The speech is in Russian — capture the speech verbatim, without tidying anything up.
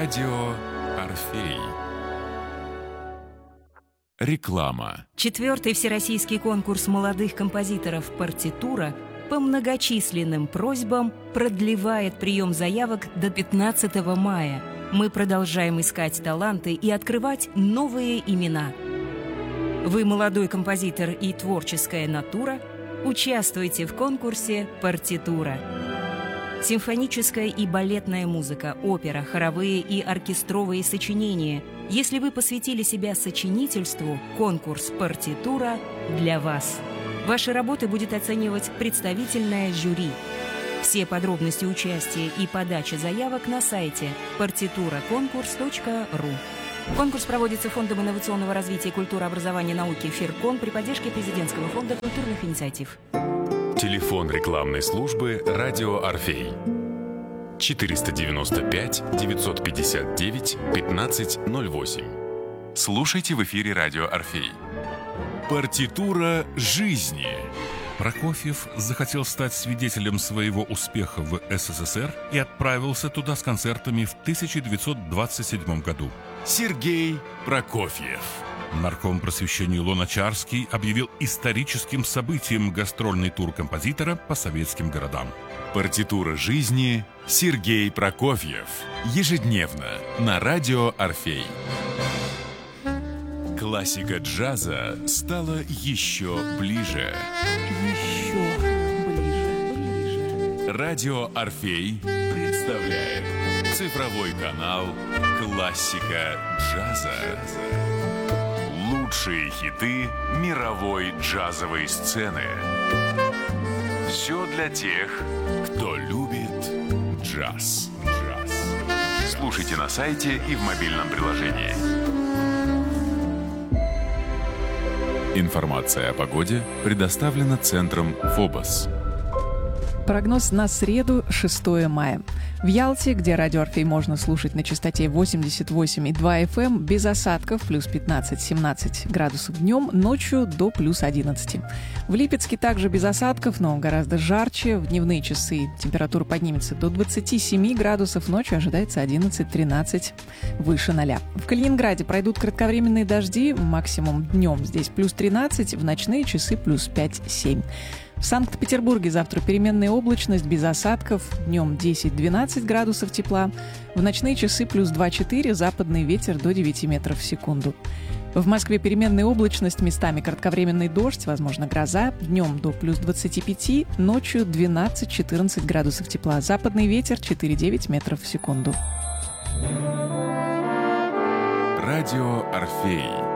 Радио Орфей. Реклама. Четвертый всероссийский конкурс молодых композиторов «Партитура» по многочисленным просьбам продлевает прием заявок до пятнадцатого мая. Мы продолжаем искать таланты и открывать новые имена. Вы молодой композитор и творческая натура? Участвуйте в конкурсе «Партитура». Симфоническая и балетная музыка, опера, хоровые и оркестровые сочинения. Если вы посвятили себя сочинительству, конкурс «Партитура» для вас. Ваши работы будет оценивать представительное жюри. Все подробности участия и подачи заявок на сайте партитура конкурс точка ру. Конкурс проводится Фондом инновационного развития культуры, образования и науки «ФИРКОН» при поддержке Президентского фонда культурных инициатив. Телефон рекламной службы «Радио Орфей». четыреста девяносто пять девятьсот пятьдесят девять пятнадцать ноль восемь. Слушайте в эфире «Радио Орфей». Партитура жизни. Прокофьев захотел стать свидетелем своего успеха в СССР и отправился туда с концертами в тысяча девятьсот двадцать седьмом году. Сергей Прокофьев. Нарком просвещения Луначарский объявил историческим событием гастрольный тур композитора по советским городам. Партитура жизни. Сергей Прокофьев. Ежедневно на радио Орфей. Классика джаза стала еще ближе. Еще ближе, ближе. Радио Орфей представляет цифровой канал «Классика джаза». Лучшие хиты мировой джазовой сцены. Все для тех, кто любит джаз. Джаз. Слушайте на сайте и в мобильном приложении. Информация о погоде предоставлена центром «Фобос». Прогноз на среду, шестого мая. В Ялте, где радио Орфей можно слушать на частоте восемьдесят восемь и два эф эм, без осадков, плюс пятнадцать-семнадцать градусов днем, ночью до плюс одиннадцать. В Липецке также без осадков, но гораздо жарче. В дневные часы температура поднимется до двадцати семи градусов, ночью ожидается одиннадцать-тринадцать, выше ноля. В Калининграде пройдут кратковременные дожди, максимум днем здесь плюс тринадцать, в ночные часы плюс пять-семь. В Санкт-Петербурге завтра переменная облачность, без осадков, днем десять-двенадцать градусов тепла, в ночные часы плюс два-четыре, западный ветер до девяти метров в секунду. В Москве переменная облачность, местами кратковременный дождь, возможно гроза, днем до плюс двадцати пяти, ночью двенадцать-четырнадцать градусов тепла, западный ветер четыре-девять метров в секунду. Радио Орфей.